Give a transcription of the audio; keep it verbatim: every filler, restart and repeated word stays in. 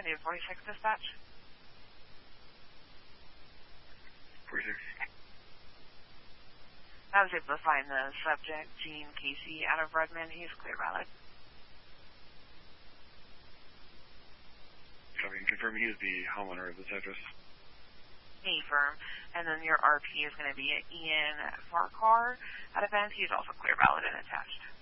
India forty-six dispatch. forty-six. I was able to find the subject, Gene Casey, out of Redmond. He's clear valid. Copy, and confirm he is the homeowner of this address. A firm. And then your R P is going to be Ian Farquhar out of Bend. He's also clear valid and attached.